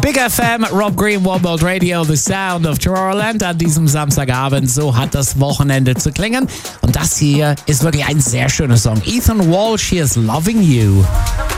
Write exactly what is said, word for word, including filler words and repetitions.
Big F M, Rob Green, One World Radio, The Sound of Tomorrowland an diesem Samstagabend. So hat das Wochenende zu klingen. Und das hier ist wirklich ein sehr schöner Song. Ethan Walsh, He is Loving You.